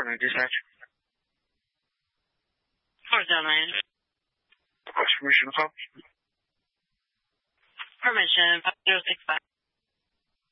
9 dispatch. Horizontal 9. Request permission to call. Permission, 5065.